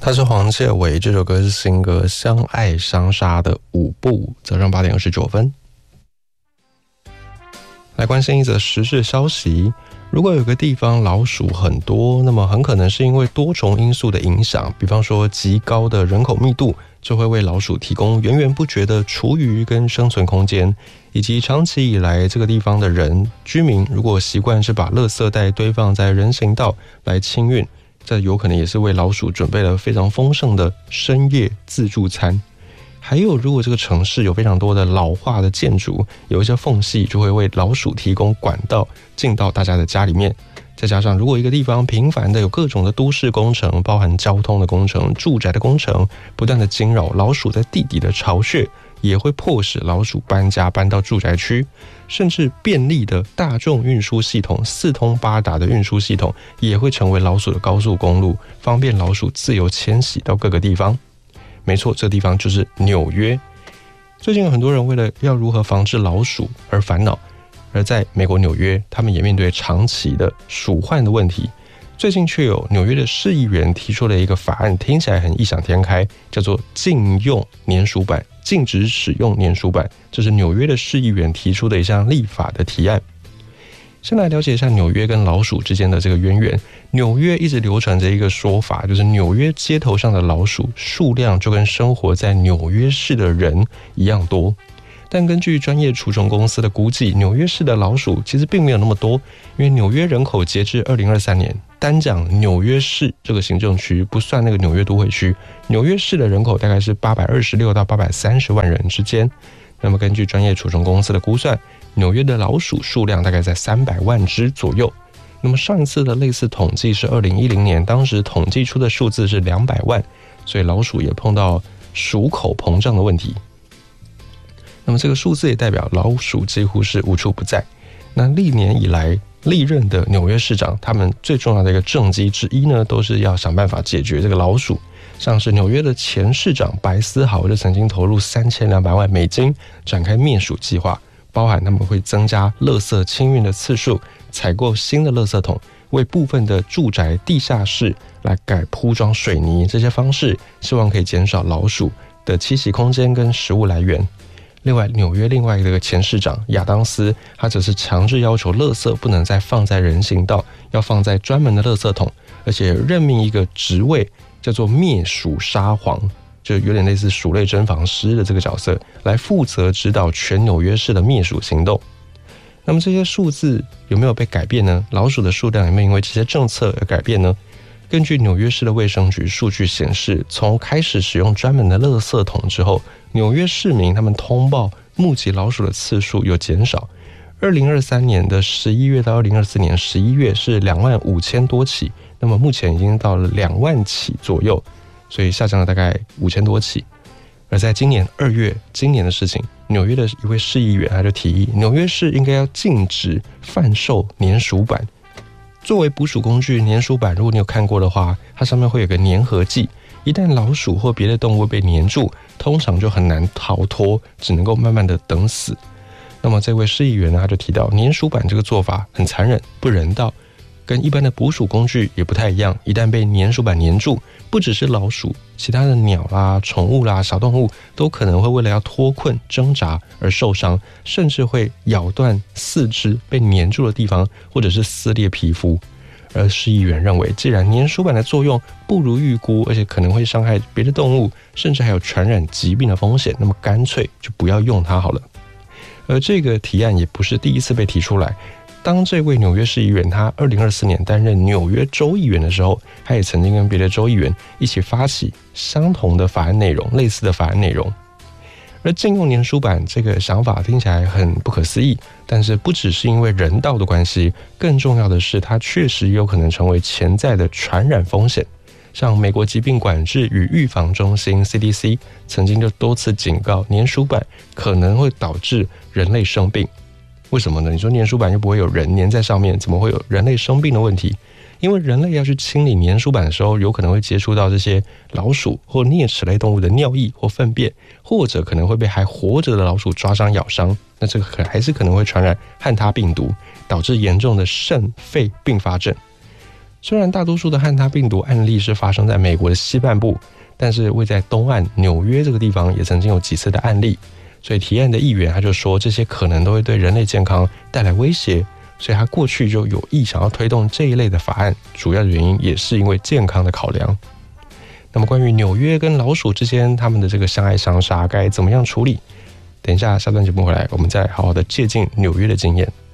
他是黄介伟，这首歌是新歌《相爱相杀》的5部。早上8点29分，来关心一则时事消息。如果有个地方老鼠很多，那么很可能是因为多重因素的影响，比方说极高的人口密度就会为老鼠提供源源不绝的厨余跟生存空间，以及长期以来这个地方的居民如果习惯是把垃圾袋堆放在人行道来清运，这有可能也是为老鼠准备了非常丰盛的深夜自助餐。还有，如果这个城市有非常多的老化的建筑，有一些缝隙就会为老鼠提供管道进到大家的家里面。再加上如果一个地方频繁的有各种的都市工程，包含交通的工程、住宅的工程，不断的惊扰老鼠在地底的巢穴，也会迫使老鼠搬家搬到住宅区。甚至便利的大众运输系统、四通八达的运输系统也会成为老鼠的高速公路，方便老鼠自由迁徙到各个地方。没错，这个地方就是纽约。最近有很多人为了要如何防治老鼠而烦恼，而在美国纽约，他们也面对长期的鼠患的问题。最近却有纽约的市议员提出了一个法案，听起来很异想天开，叫做禁用粘鼠板，禁止使用粘鼠板。这是纽约的市议员提出的一项立法的提案。先来了解一下纽约跟老鼠之间的这个渊源。纽约一直流传着一个说法，就是纽约街头上的老鼠数量就跟生活在纽约市的人一样多。但根据专业除虫公司的估计，纽约市的老鼠其实并没有那么多，因为纽约人口截至2023年，单讲纽约市这个行政区，不算那个纽约都会区，纽约市的人口大概是826到830万人之间。那么根据专业除虫公司的估算，纽约的老鼠数量大概在300万只左右。那么上一次的类似统计是2010年，当时统计出的数字是200万，所以老鼠也碰到鼠口膨胀的问题。那么这个数字也代表老鼠几乎是无处不在。那历年以来历任的纽约市长，他们最重要的一个政绩之一呢，都是要想办法解决这个老鼠。像是纽约的前市长白思豪就曾经投入3200万美金展开灭鼠计划，包含他们会增加垃圾清运的次数，采购新的垃圾桶，为部分的住宅地下室来改铺装水泥，这些方式希望可以减少老鼠的栖息空间跟食物来源。另外，纽约另外一个前市长亚当斯，他则是强制要求垃圾不能再放在人行道，要放在专门的垃圾桶，而且任命一个职位叫做灭鼠沙皇，就有点类似鼠类侦防师的这个角色，来负责指导全纽约市的灭鼠行动。那么这些数字有没有被改变呢？老鼠的数量有没有因为这些政策而改变呢？根据纽约市的卫生局数据显示，从开始使用专门的垃圾桶之后，纽约市民他们通报目击老鼠的次数有减少。2023年的11月到2024年11月是25000多起，那么目前已经到了2万起左右，所以下降了大概5000多起。而在今年2月，今年的事情，纽约的一位市议员他就提议，纽约市应该要禁止贩售粘鼠板。作为捕鼠工具，粘鼠板如果你有看过的话，它上面会有个粘合剂，一旦老鼠或别的动物被粘住，通常就很难逃脱，只能够慢慢的等死。那么这位市议员呢，他就提到粘鼠板这个做法很残忍、不人道，跟一般的捕鼠工具也不太一样。一旦被粘鼠板粘住，不只是老鼠，其他的鸟啦、宠物啦、小动物都可能会为了要脱困挣扎而受伤，甚至会咬断四肢被粘住的地方，或者是撕裂皮肤。而市议员认为，既然粘鼠板的作用不如预估，而且可能会伤害别的动物，甚至还有传染疾病的风险，那么干脆就不要用它好了。而这个提案也不是第一次被提出来。当这位纽约市议员他2024年担任纽约州议员的时候，他也曾经跟别的州议员一起发起相同的法案内容，类似的法案内容。而禁用粘鼠板这个想法听起来很不可思议，但是不只是因为人道的关系，更重要的是它确实有可能成为潜在的传染风险。像美国疾病管制与预防中心 CDC 曾经就多次警告，粘鼠板可能会导致人类生病。为什么呢？你说粘鼠板又不会有人粘在上面，怎么会有人类生病的问题？因为人类要去清理粘鼠板的时候，有可能会接触到这些老鼠或啮齿类动物的尿液或粪便，或者可能会被还活着的老鼠抓伤咬伤，那这个还是可能会传染汉他病毒，导致严重的肾肺并发症。 虽然大多数的汉他病毒案例是发生在美国的西半部，但是位在东岸纽约这个地方也曾经有几次的案例，所以提案的议员他就说这些可能都会对人类健康带来威胁，所以他过去就有意想要推动这一类的法案，主要的原因也是因为健康的考量。那么关于纽约跟老鼠之间他们的这个相爱相杀该怎么样处理，等一下下段节目回来我们再好好的借鉴纽约的经验。